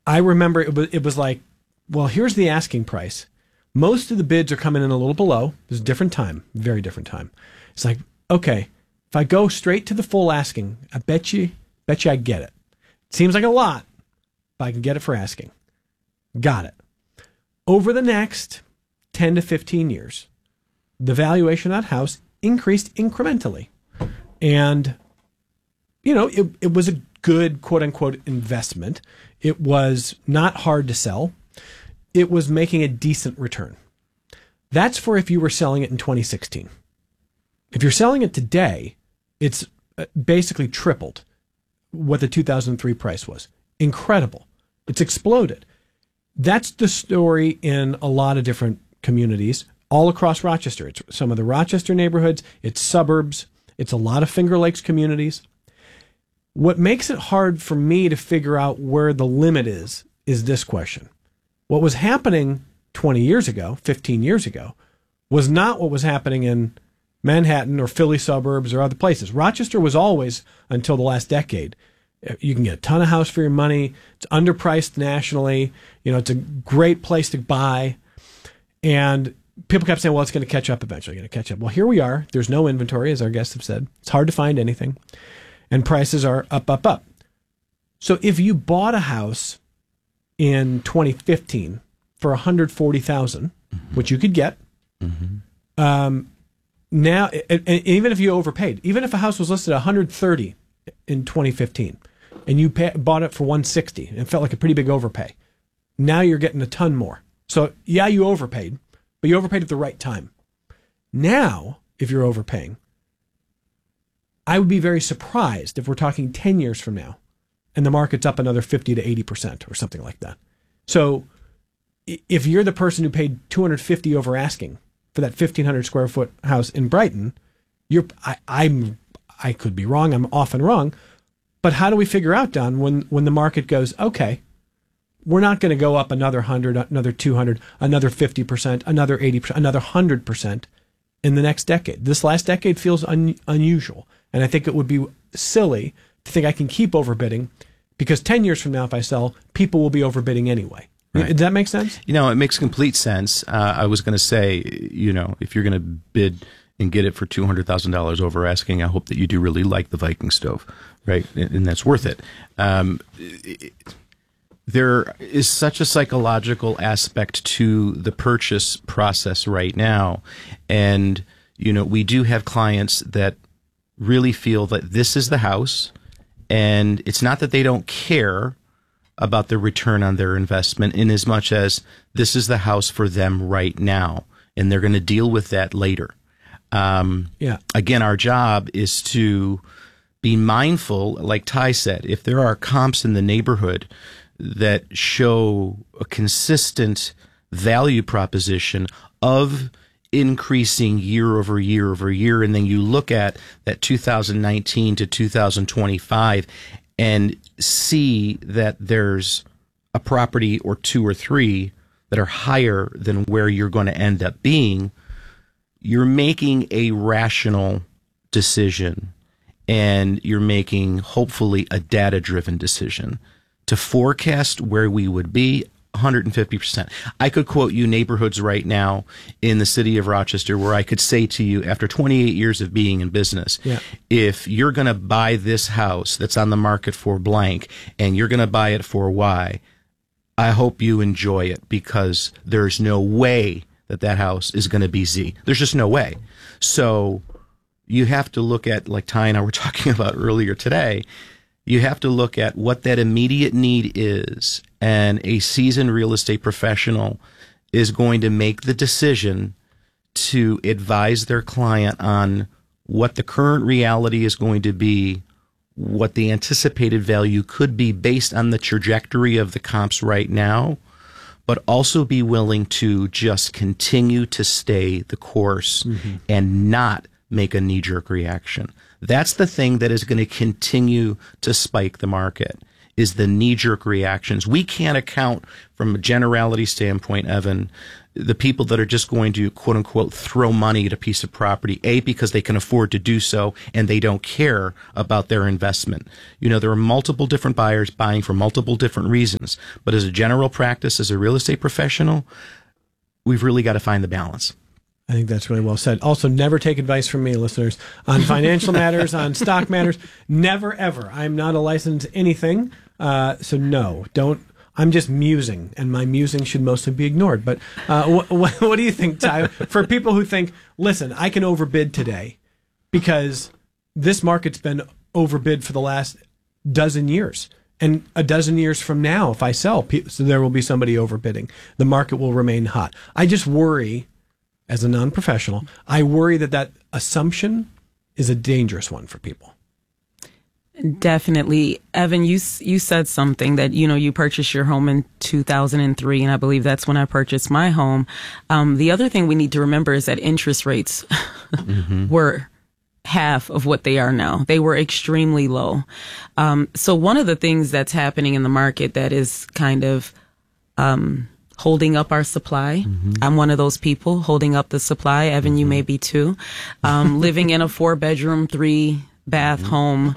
I remember it was like, well, here's the asking price. Most of the bids are coming in a little below. It's a different time, very different time. It's like, okay, if I go straight to the full asking, I bet you I get it. It seems like a lot, but I can get it for asking. Got it. Over the next 10 to 15 years, the valuation of that house increased incrementally. And, it was a good, quote unquote, investment. It was not hard to sell. It was making a decent return. That's for if you were selling it in 2016. If you're selling it today, it's basically tripled what the 2003 price was. Incredible. It's exploded. That's the story in a lot of different communities all across Rochester. It's some of the Rochester neighborhoods, it's suburbs, it's a lot of Finger Lakes communities. What makes it hard for me to figure out where the limit is this question. What was happening 20 years ago, 15 years ago, was not what was happening in Manhattan or Philly suburbs or other places. Rochester was always, until the last decade, you can get a ton of house for your money. It's underpriced nationally. It's a great place to buy. And people kept saying, well, it's going to catch up eventually. Going to catch up. Well, here we are. There's no inventory, as our guests have said. It's hard to find anything. And prices are up, up, up. So if you bought a house in 2015 for $140,000, which you could get, now, and even if you overpaid, even if a house was listed at $130 in 2015, and you bought it for $160, and it felt like a pretty big overpay, now you're getting a ton more. So yeah, you overpaid, but you overpaid at the right time. Now, if you're overpaying, I would be very surprised if we're talking 10 years from now, and the market's up another 50 to 80% or something like that. So if you're the person who paid $250 over asking for that 1,500 square foot house in Brighton, I could be wrong. I'm often wrong. But how do we figure out, Don, when the market goes, okay, we're not going to go up another 100, another 200, another 50%, another 80%, another 100% in the next decade? This last decade feels unusual. And I think it would be silly to think I can keep overbidding, because 10 years from now, if I sell, people will be overbidding anyway. Right. Does that make sense? It makes complete sense. I was going to say, if you're going to bid and get it for $200,000 over asking, I hope that you do really like the Viking stove, right? And that's worth it. There is such a psychological aspect to the purchase process right now. And, we do have clients that really feel that this is the house, and it's not that they don't care about the return on their investment, in as much as this is the house for them right now, and they're going to deal with that later. Again, our job is to be mindful, like Ty said, if there are comps in the neighborhood that show a consistent value proposition of increasing year over year over year, and then you look at that 2019 to 2025 and see that there's a property or two or three that are higher than where you're going to end up being, you're making a rational decision, and you're making, hopefully, a data-driven decision to forecast where we would be 150%. I could quote you neighborhoods right now in the city of Rochester where I could say to you, after 28 years of being in business, if you're going to buy this house that's on the market for blank and you're going to buy it for Y, I hope you enjoy it, because there's no way that house is going to be Z. There's just no way. So you have to look at, like Ty and I were talking about earlier today, you have to look at what that immediate need is, and a seasoned real estate professional is going to make the decision to advise their client on what the current reality is going to be, what the anticipated value could be based on the trajectory of the comps right now, but also be willing to just continue to stay the course and not make a knee-jerk reaction. That's the thing that is going to continue to spike the market, is the knee-jerk reactions. We can't account, from a generality standpoint, Evan, the people that are just going to, quote unquote, throw money at a piece of property, because they can afford to do so and they don't care about their investment. There are multiple different buyers buying for multiple different reasons. But as a general practice, as a real estate professional, we've really got to find the balance. I think that's really well said. Also, never take advice from me, listeners, on financial matters, on stock matters. Never, ever. I'm not a licensed anything. So no, don't. I'm just musing, and my musing should mostly be ignored. But what do you think, Ty? For people who think, listen, I can overbid today because this market's been overbid for the last dozen years. And a dozen years from now, if I sell, so there will be somebody overbidding. The market will remain hot. I just worry, as a non-professional, I worry that assumption is a dangerous one for people. Definitely. Evan, you said something that, you purchased your home in 2003, and I believe that's when I purchased my home. The other thing we need to remember is that interest rates were half of what they are now. They were extremely low. So one of the things that's happening in the market that is kind of holding up our supply. I'm one of those people holding up the supply. Evan, you may be too. Living in a 4-bedroom, 3-bath home.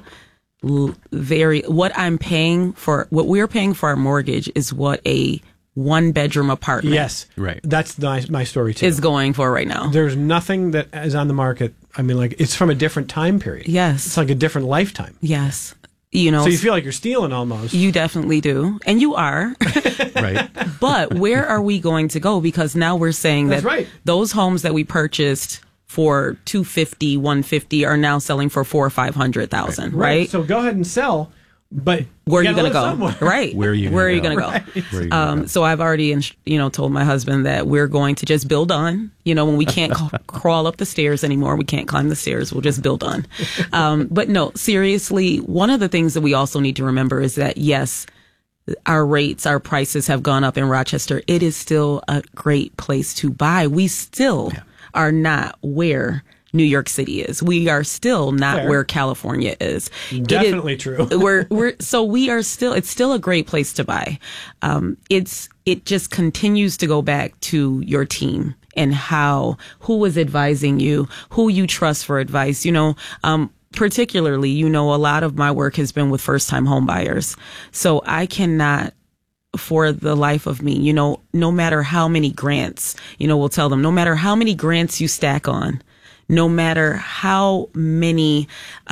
What we're paying for our mortgage is what a 1-bedroom apartment. Yes, right. That's my story too. Is going for right now. There's nothing that is on the market. I mean, like, it's from a different time period. Yes, it's like a different lifetime. Yes, so you feel like you're stealing almost. You definitely do, and you are. Right. But where are we going to go? Because now we're saying That's that right. Those homes that we purchased for $250,000, $150,000 are now selling for $400,000 or $500,000, right? So go ahead and sell, but where are you going to go? Somewhere. Right. Where are you going to go? So I've already, told my husband that we're going to just build on. When we can't crawl up the stairs anymore, we can't climb the stairs. We'll just build on. But no, seriously, one of the things that we also need to remember is that, yes, our prices have gone up in Rochester. It is still a great place to buy. We still are not where New York City is. We are still not where California is. Definitely true. It's still a great place to buy. It just continues to go back to your team and who was advising you, who you trust for advice. Particularly, a lot of my work has been with first-time home buyers. So I cannot, for the life of me, no matter how many grants, we'll tell them, no matter how many grants you stack on, no matter how many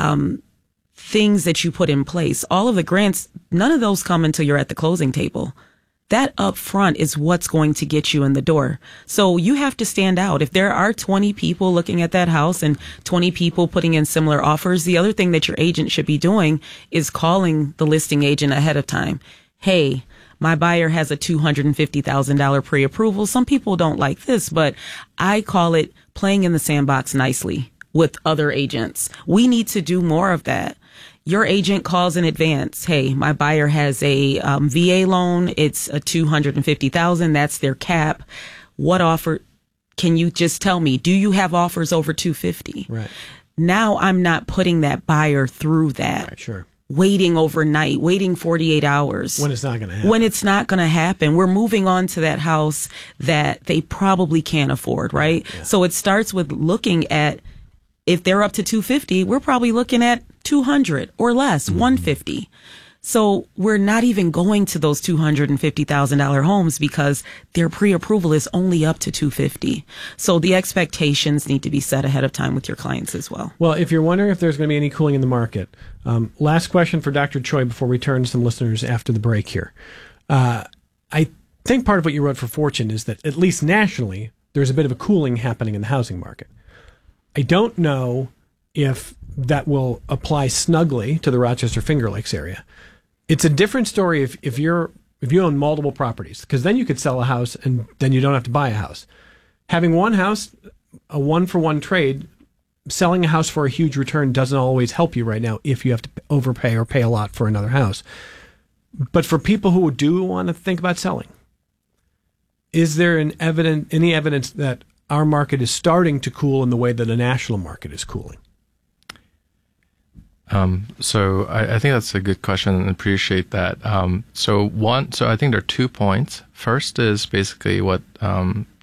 things that you put in place, all of the grants, none of those come until you're at the closing table. That up front is what's going to get you in the door. So you have to stand out. If there are 20 people looking at that house and 20 people putting in similar offers, the other thing that your agent should be doing is calling the listing agent ahead of time. Hey, my buyer has a $250,000 pre-approval. Some people don't like this, but I call it playing in the sandbox nicely with other agents. We need to do more of that. Your agent calls in advance. Hey, my buyer has a VA loan. It's a $250,000. That's their cap. What offer? Can you just tell me? Do you have offers over $250,000? Right. Now I'm not putting that buyer through that. Right, sure. Waiting overnight, waiting 48 hours. When it's not going to happen. When it's not going to happen. We're moving on to that house that they probably can't afford, right? Yeah. So it starts with looking at, if they're up to $250,000, we're probably looking at $200,000 or less, $150,000. So we're not even going to those $250,000 homes because their pre-approval is only up to $250,000. So the expectations need to be set ahead of time with your clients as well. Well, if you're wondering if there's going to be any cooling in the market, last question for Dr. Choi before we turn to some listeners after the break here. I think part of what you wrote for Fortune is that at least nationally, there's a bit of a cooling happening in the housing market. I don't know if that will apply snugly to the Rochester Finger Lakes area. It's a different story if you own multiple properties, because then you could sell a house and then you don't have to buy a house. Having one house, a one-for-one trade, selling a house for a huge return doesn't always help you right now if you have to overpay or pay a lot for another house. But for people who do want to think about selling, is there any evidence that our market is starting to cool in the way that the national market is cooling? So I think that's a good question and appreciate that. So I think there are 2 points. First is basically what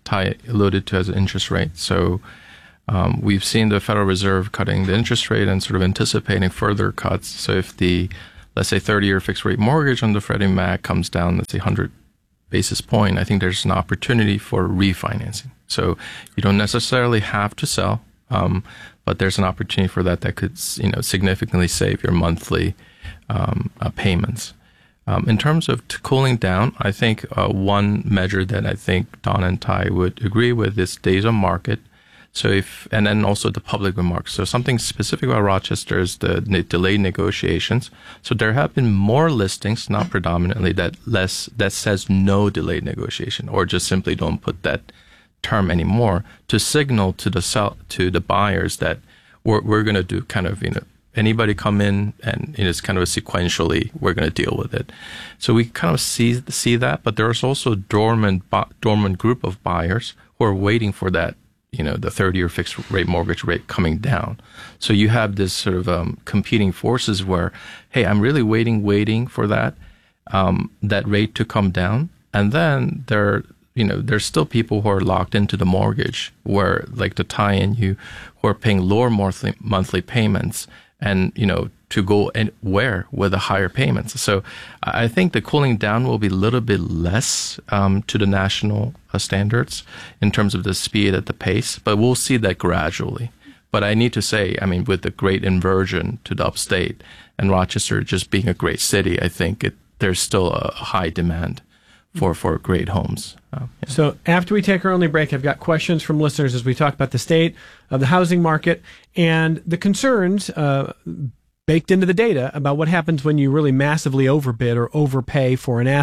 Ty alluded to as an interest rate. So we've seen the Federal Reserve cutting the interest rate and sort of anticipating further cuts. So if the, let's say, 30-year fixed rate mortgage on the Freddie Mac comes down, let's say 100 basis point, I think there's an opportunity for refinancing. So you don't necessarily have to sell, but there's an opportunity for that could, significantly save your monthly payments. In terms of cooling down, I think one measure that I think Don and Ty would agree with is days on market. So and then also the public remarks. So something specific about Rochester is the delayed negotiations. So there have been more listings, not predominantly, that says no delayed negotiation, or just simply don't put that term anymore, to signal to the buyers that we're going to do kind of, anybody come in and it's kind of sequentially, we're going to deal with it. So we kind of see that, but there's also dormant group of buyers who are waiting for that, the 30-year fixed rate mortgage rate coming down. So you have this sort of competing forces where, hey, I'm really waiting for that rate to come down. And then there's still people who are locked into the mortgage, where like the tie-in, who are paying lower monthly payments, and to go anywhere with the higher payments. So I think the cooling down will be a little bit less to the national standards in terms of the speed at the pace, but we'll see that gradually. But I need to say, with the great inversion to the upstate and Rochester just being a great city, I think there's still a high demand for great homes. Yeah. So after we take our only break, I've got questions from listeners as we talk about the state of the housing market and the concerns baked into the data about what happens when you really massively overbid or overpay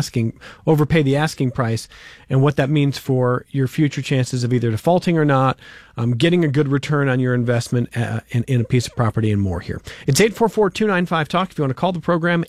the asking price, and what that means for your future chances of either defaulting or not, getting a good return on your investment in a piece of property, and more here. It's 844-295-TALK. If you want to call the program,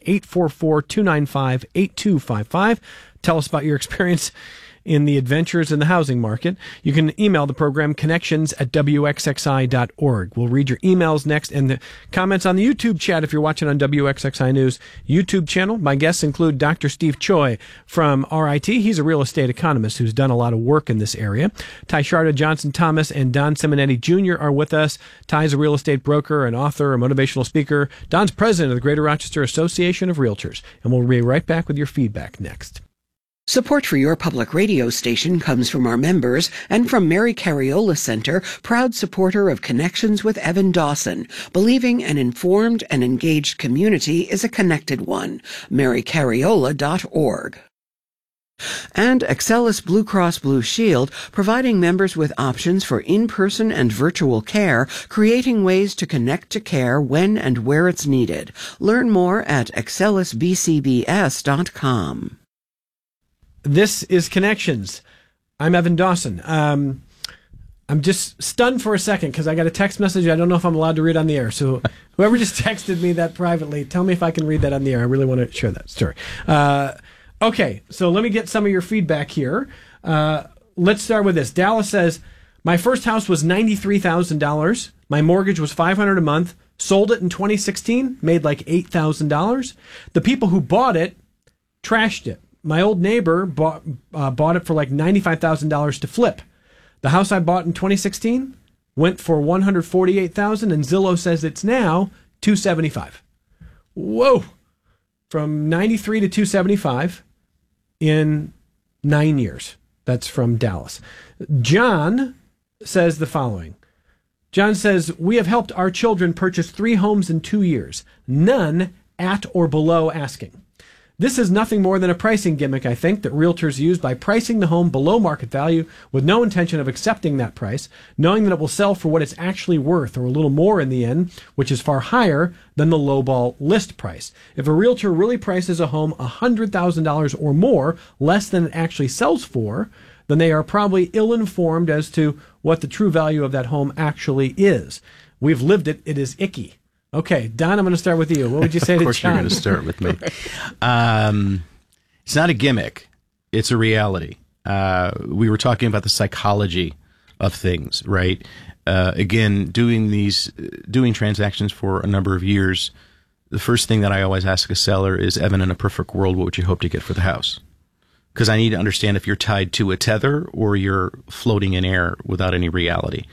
844-295-8255. Tell us about your experience in the adventures in the housing market. You can email the program, connections@wxxi.org. We'll read your emails next, and the comments on the YouTube chat if you're watching on WXXI News YouTube channel. My guests include Dr. Steve Choi from RIT. He's a real estate economist who's done a lot of work in this area. Ty Sharda, Johnson Thomas, and Don Simonetti Jr. are with us. Ty's a real estate broker, an author, a motivational speaker. Don's president of the Greater Rochester Association of Realtors. And we'll be right back with your feedback next. Support for your public radio station comes from our members and from Mary Cariola Center, proud supporter of Connections with Evan Dawson, believing an informed and engaged community is a connected one. MaryCariola.org. And Excelis Blue Cross Blue Shield, providing members with options for in-person and virtual care, creating ways to connect to care when and where it's needed. Learn more at excelisbcbs.com. This is Connections. I'm Evan Dawson. I'm just stunned for a second because I got a text message. I don't know if I'm allowed to read on the air. So whoever just texted me that privately, tell me if I can read that on the air. I really want to share that story. Okay, so let me get some of your feedback here. Let's start with this. Dallas says, my first house was $93,000. My mortgage was $500 a month. Sold it in 2016, made like $8,000. The people who bought it trashed it. My old neighbor bought it for like $95,000 to flip. The house I bought in 2016 went for $148,000, and Zillow says it's now $275,000. Whoa! From 93 to 275 in 9 years. That's from Dallas. John says the following. John says, we have helped our children purchase 3 homes in 2 years, none at or below asking. This is nothing more than a pricing gimmick, I think, that realtors use by pricing the home below market value with no intention of accepting that price, knowing that it will sell for what it's actually worth or a little more in the end, which is far higher than the lowball list price. If a realtor really prices a home $100,000 or more, less than it actually sells for, then they are probably ill-informed as to what the true value of that home actually is. We've lived it. It is icky. Okay, Don, I'm going to start with you. What would you say to John? Of course you're going to start with me. It's not a gimmick. It's a reality. We were talking about the psychology of things, right? Again, doing transactions for a number of years, the first thing that I always ask a seller is, Evan, in a perfect world, what would you hope to get for the house? because I need to understand if you're tied to a tether or you're floating in air without any reality.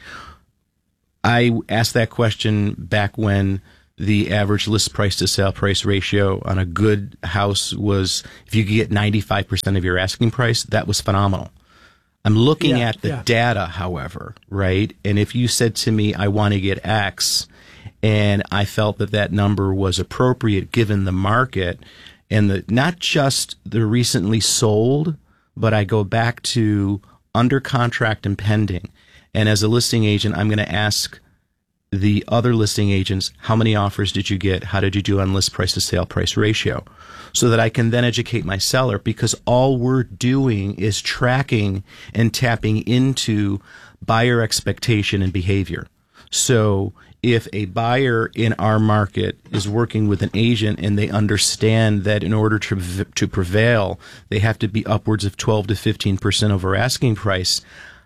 I asked that question back when the average list price to sale price ratio on a good house was, if you could get 95% of your asking price, that was phenomenal. I'm looking at the data, however, right? And if you said to me, I want to get X, and I felt that that number was appropriate given the market and not just the recently sold, but I go back to under contract and pending. And as a listing agent, I'm going to ask the other listing agents, how many offers did you get? How did you do on list price to sale price ratio? So that I can then educate my seller, because all we're doing is tracking and tapping into buyer expectation and behavior. So if a buyer in our market is working with an agent and they understand that in order to prevail, they have to be upwards of 12 to 15% over asking price,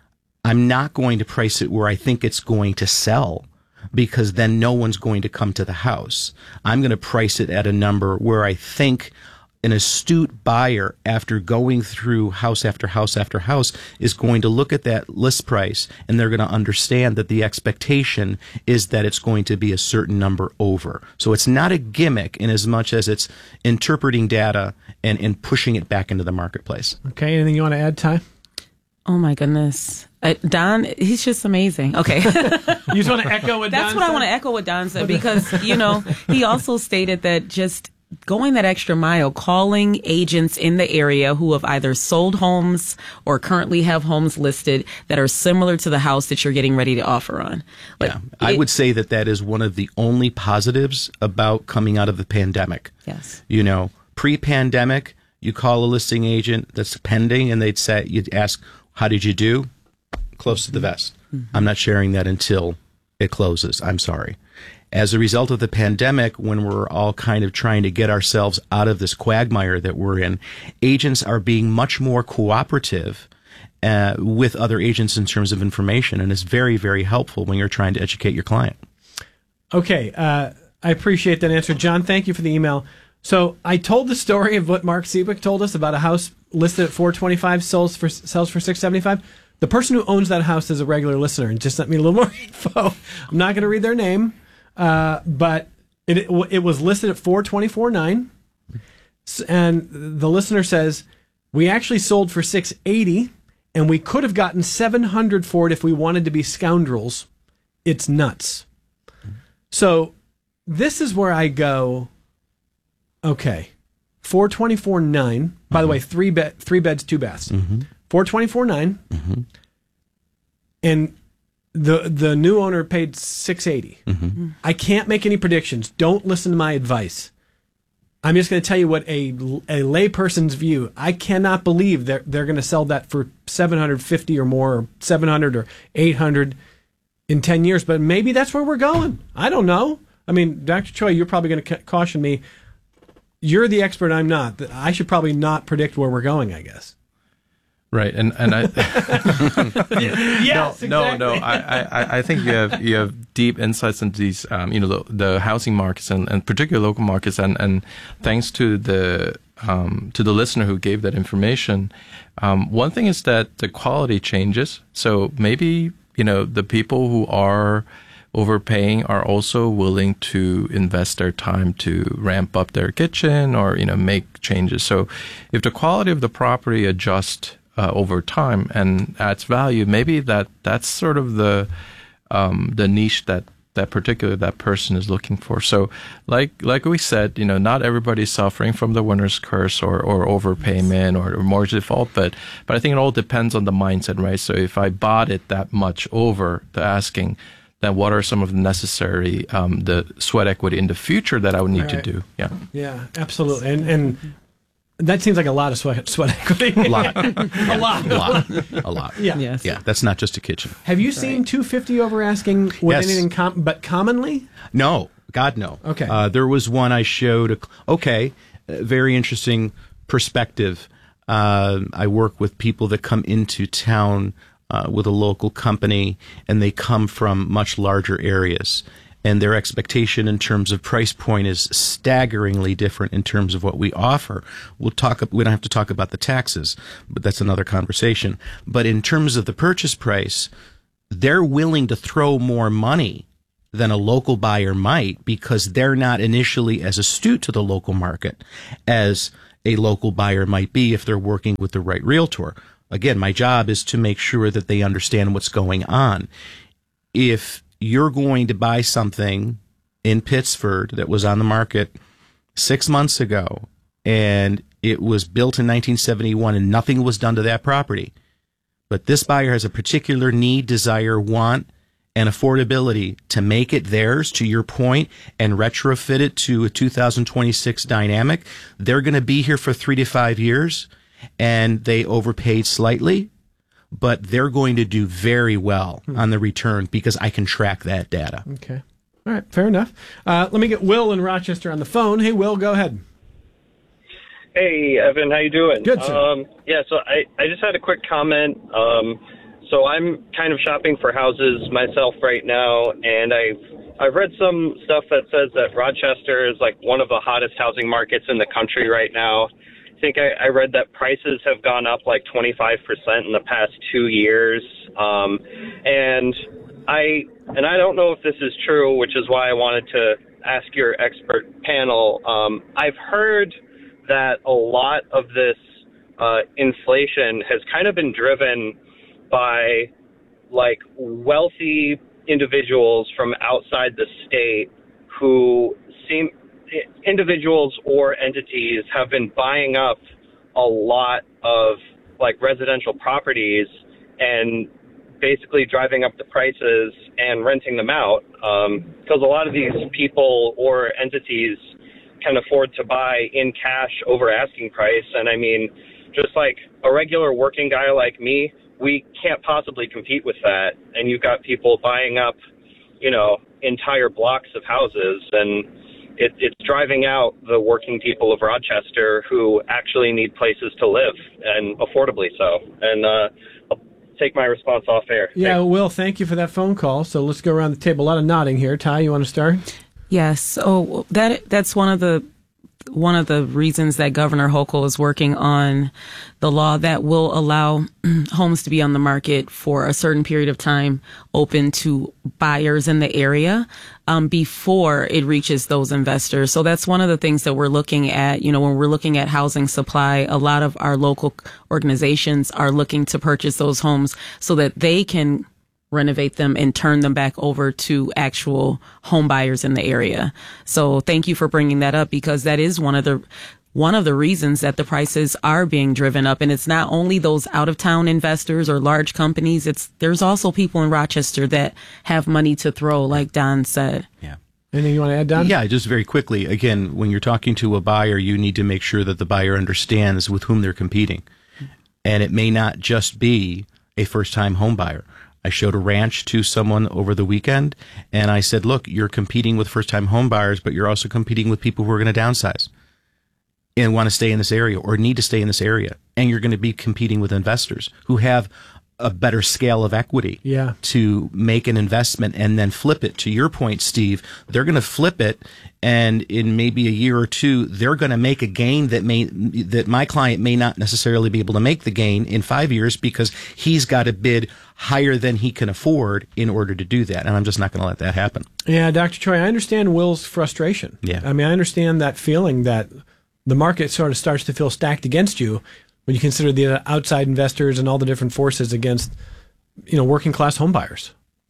I'm not going to price it where I think it's going to sell, because then no one's going to come to the house. I'm going to price it at a number where I think an astute buyer, after going through house after house after house, is going to look at that list price and they're going to understand that the expectation is that it's going to be a certain number over. So it's not a gimmick in as much as it's interpreting data and pushing it back into the marketplace. Okay, anything you want to add, Ty? Oh my goodness. Don, he's just amazing. Okay. You just want to echo what Don That's what said? I want to echo what Don said, because, he also stated that just going that extra mile, calling agents in the area who have either sold homes or currently have homes listed that are similar to the house that you're getting ready to offer on. I would say that is one of the only positives about coming out of the pandemic. Yes. Pre-pandemic, you call a listing agent that's pending and you'd ask, how did you do? Close to the vest. I'm not sharing that until it closes. I'm sorry. As a result of the pandemic, when we're all kind of trying to get ourselves out of this quagmire that we're in, agents are being much more cooperative with other agents in terms of information, and it's very, very helpful when you're trying to educate your client. Okay, I appreciate that answer. John, thank you for the email. So I told the story of what Mark Siebeck told us about a house listed at $425, sells for $675. The person who owns that house is a regular listener and just sent me a little more info. I'm not going to read their name, but it was listed at $424,900, and the listener says, we actually sold for $680, and we could have gotten $700 for it if we wanted to be scoundrels. It's nuts. So this is where I go, okay, $424,900. By the way, three beds, 2 baths. $424,900, and the new owner paid $680. I can't make any predictions. Don't listen to my advice. I'm just going to tell you what a layperson's view. I cannot believe they're going to sell that for $750 or more, or $700 or $800 in 10 years. But maybe that's where we're going. I don't know. I mean, Dr. Choi, you're probably going to caution me. You're the expert. I'm not. I should probably not predict where we're going, I guess. Right, and I yes, no, exactly. I think you have deep insights into these the housing markets and particular local markets, and thanks to the listener who gave that information. One thing is that the quality changes. So maybe the people who are overpaying are also willing to invest their time to ramp up their kitchen or make changes. So if the quality of the property adjusts over time and adds value, maybe that's sort of the niche that person is looking for. So like we said, not everybody's suffering from the winner's curse or overpayment or mortgage default, but I think it all depends on the mindset, right? So if I bought it that much over the asking, then what are some of the necessary the sweat equity in the future that I would need to do? Yeah, absolutely. And that seems like a lot of sweat equity. A lot. A lot. Yeah. Yes. Yeah, that's not just a kitchen. Have you seen 250 over asking with Yes. anything but commonly? No, God, no. Okay. There was one I showed. Very interesting perspective. I work with people that come into town with a local company, and they come from much larger areas. and their expectation in terms of price point is staggeringly different in terms of what we offer. We don't have to talk about the taxes, but that's another conversation. But in terms of the purchase price, they're willing to throw more money than a local buyer might because they're not initially as astute to the local market as a local buyer might be if they're working with the right realtor. Again, my job is to make sure that they understand what's going on. If you're going to buy something in Pittsford that was on the market 6 months ago and it was built in 1971 and nothing was done to that property, but this buyer has a particular need, desire, want, and affordability to make it theirs, to your point, and retrofit it to a 2026 dynamic, they're going to be here for 3 to 5 years, and they overpaid slightly, but they're going to do very well on the return because I can track that data. Okay. All right. Fair enough. Let me get Will in Rochester on the phone. Hey, Will, go ahead. Hey, Evan, how you doing? Good, sir. So I just had a quick comment. So I'm kind of shopping for houses myself right now, and I've read some stuff that says that Rochester is like one of the hottest housing markets in the country right now. I think I read that prices have gone up like 25% in the past 2 years. And I don't know if this is true, which is why I wanted to ask your expert panel. I've heard that a lot of this inflation has kind of been driven by like wealthy individuals from outside the state individuals or entities have been buying up a lot of like residential properties and basically driving up the prices and renting them out because a lot of these people or entities can afford to buy in cash over asking price. And I mean, just like a regular working guy like me, we can't possibly compete with that. And you've got people buying up, entire blocks of houses, and it's driving out the working people of Rochester who actually need places to live, and affordably so. And I'll take my response off air. Yeah, Thanks. Will, thank you for that phone call. So let's go around the table. A lot of nodding here. Ty, you want to start? Yes. So that's one of the reasons that Governor Hochul is working on the law that will allow homes to be on the market for a certain period of time, open to buyers in the area before it reaches those investors. So that's one of the things that we're looking at. When we're looking at housing supply, a lot of our local organizations are looking to purchase those homes so that they can renovate them and turn them back over to actual home buyers in the area. So thank you for bringing that up, because that is one of the reasons that the prices are being driven up. And it's not only those out of town investors or large companies. There's also people in Rochester that have money to throw, like Don said. Yeah. Anything you want to add, Don? Yeah, just very quickly. Again, when you're talking to a buyer, you need to make sure that the buyer understands with whom they're competing. And it may not just be a first-time home buyer. I showed a ranch to someone over the weekend, and I said, look, you're competing with first-time home buyers, but you're also competing with people who are going to downsize and want to stay in this area or need to stay in this area. And you're going to be competing with investors who have a better scale of equity to make an investment and then flip it. To your point, Steve, they're going to flip it, and in maybe a year or two, they're going to make a gain that my client may not necessarily be able to make the gain in 5 years because he's got to bid higher than he can afford in order to do that. And I'm just not going to let that happen. Yeah, Dr. Choi, I understand Will's frustration. Yeah. I mean, I understand that feeling that the market sort of starts to feel stacked against you when you consider the outside investors and all the different forces against, working class home buyers.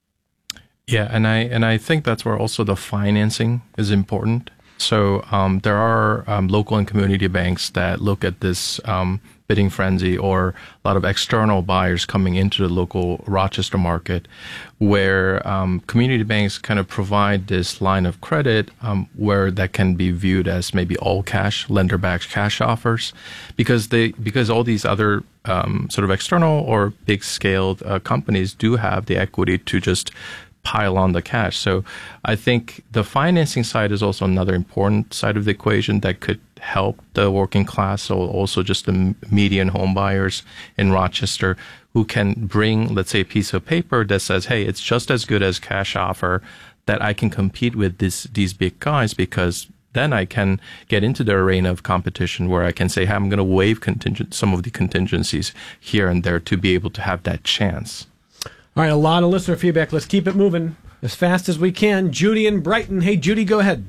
Yeah, and I think that's where also the financing is important. So there are local and community banks that look at this bidding frenzy, or a lot of external buyers coming into the local Rochester market, where community banks kind of provide this line of credit where that can be viewed as maybe all cash, lender-backed cash offers, because all these other sort of external or big-scaled companies do have the equity to just pile on the cash. So I think the financing side is also another important side of the equation that could help the working class, so also just the median home buyers in Rochester who can bring, let's say, a piece of paper that says, hey, it's just as good as cash offer. that I can compete with these big guys, because then I can get into the arena of competition where I can say, hey, I'm going to waive some of the contingencies here and there to be able to have that chance. All right, a lot of listener feedback. Let's keep it moving as fast as we can. Judy in Brighton. Hey, Judy, go ahead.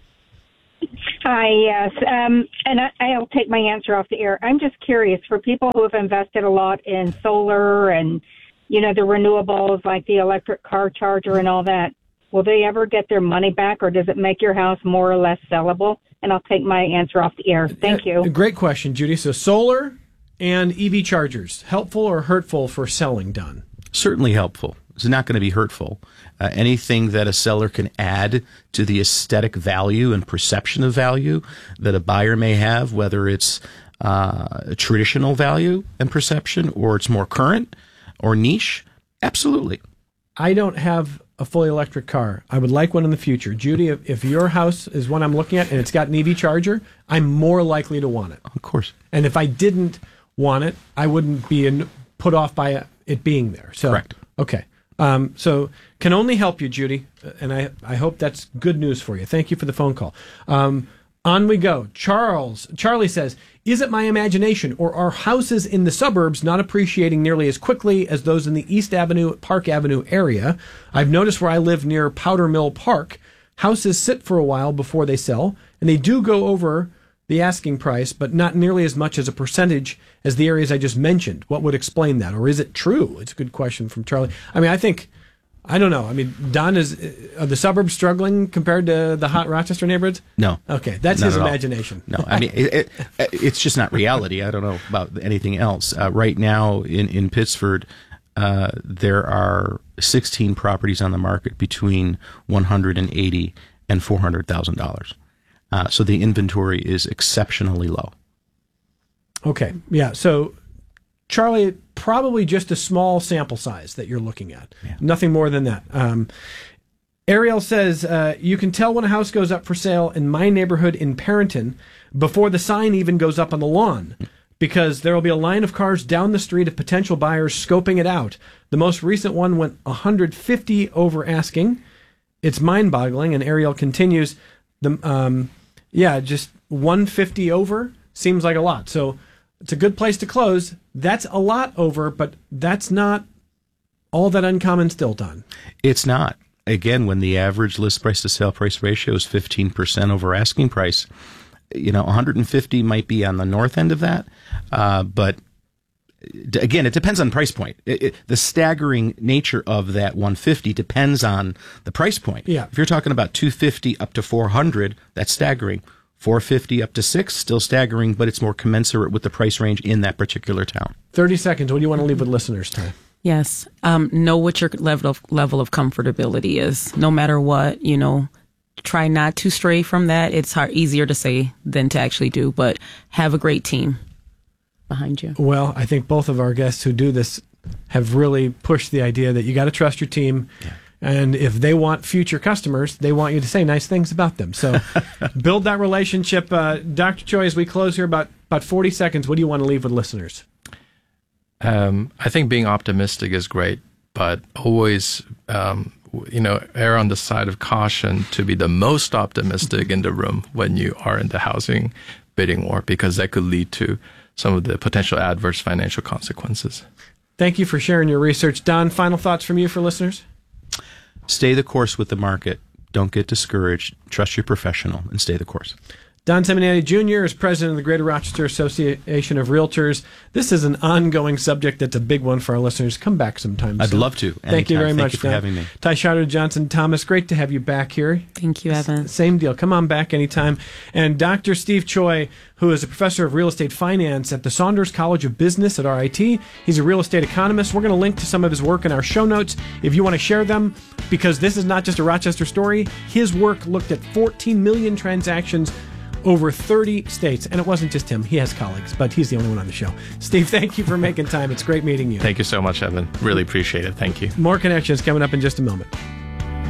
Hi, yes. And I'll take my answer off the air. I'm just curious, for people who have invested a lot in solar and, the renewables like the electric car charger and all that, will they ever get their money back, or does it make your house more or less sellable? And I'll take my answer off the air. Thank you. Great question, Judy. So solar and EV chargers, helpful or hurtful for selling, Don? Certainly helpful. It's not going to be hurtful. Anything that a seller can add to the aesthetic value and perception of value that a buyer may have, whether it's a traditional value and perception or it's more current or niche, absolutely. I don't have a fully electric car. I would like one in the future. Judy, if your house is one I'm looking at and it's got an EV charger, I'm more likely to want it. Of course. And if I didn't want it, I wouldn't be put off by it being there. So, correct. Okay. So can only help you, Judy, and I hope that's good news for you. Thank you for the phone call. On we go. Charlie says, is it my imagination, or are houses in the suburbs not appreciating nearly as quickly as those in the East Avenue, Park Avenue area? I've noticed where I live near Powder Mill Park, houses sit for a while before they sell, and they do go over the asking price, but not nearly as much as a percentage as the areas I just mentioned. What would explain that? Or is it true? It's a good question from Charlie. I don't know. Don, are the suburbs struggling compared to the hot Rochester neighborhoods? No. Okay, that's not his at all. imagination. No, it's just not reality. I don't know about anything else. Right now in Pittsford, there are 16 properties on the market between $180,000 and $400,000. So the inventory is exceptionally low. Okay, yeah. So, Charlie, probably just a small sample size that you're looking at. Yeah. Nothing more than that. Ariel says, you can tell when a house goes up for sale in my neighborhood in Parrington before the sign even goes up on the lawn, because there will be a line of cars down the street of potential buyers scoping it out. The most recent one went 150 over asking. It's mind-boggling, and Ariel continues, just 150 over seems like a lot. So it's a good place to close. That's a lot over, but that's not all that uncommon still, Don. It's not. Again, when the average list price to sale price ratio is 15% over asking price, 150 might be on the north end of that. But again, it depends on price point. The staggering nature of that 150 depends on the price point. Yeah. If you're talking about 250 up to 400, that's staggering. 450 up to $6, still staggering, but it's more commensurate with the price range in that particular town. 30 seconds. What do you want to leave with listeners' time? Yes. Know what your level of comfortability is. No matter what, try not to stray from that. It's easier to say than to actually do, but have a great team behind you. Well, I think both of our guests who do this have really pushed the idea that you got to trust your team. Yeah. And if they want future customers, they want you to say nice things about them. So build that relationship. Dr. Choi, as we close here, about 40 seconds, what do you want to leave with listeners? I think being optimistic is great, but always, err on the side of caution to be the most optimistic in the room when you are in the housing bidding war, because that could lead to some of the potential adverse financial consequences. Thank you for sharing your research. Don, final thoughts from you for listeners? Stay the course with the market. Don't get discouraged. Trust your professional and stay the course. Don Simonetti Jr. is president of the Greater Rochester Association of Realtors. This is an ongoing subject that's a big one for our listeners. Come back sometime. I'd love to. Thank you very much. Thank you for having me. Ty Schauder, Johnson Thomas, great to have you back here. Thank you, Evan. Same deal. Come on back anytime. And Dr. Steve Choi, who is a professor of real estate finance at the Saunders College of Business at RIT. He's a real estate economist. We're going to link to some of his work in our show notes if you want to share them, because this is not just a Rochester story. His work looked at 14 million transactions over 30 states. And it wasn't just him. He has colleagues, but he's the only one on the show. Steve, thank you for making time. It's great meeting you. Thank you so much, Evan. Really appreciate it. Thank you. More Connections coming up in just a moment.